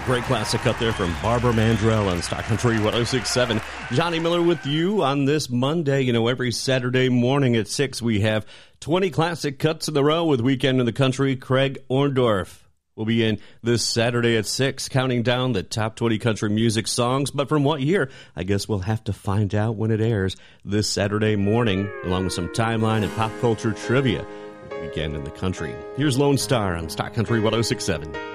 Great classic cut there from Barbara Mandrell on Stock Country 106.7. Johnny Miller with you on this Monday. You know, every Saturday morning at 6, we have 20 classic cuts in a row with Weekend in the Country. Craig Orndorff will be in this Saturday at 6, counting down the top 20 country music songs. But from what year? I guess we'll have to find out when it airs this Saturday morning, along with some timeline and pop culture trivia. Weekend in the Country. Here's Lone Star on Stock Country 106.7.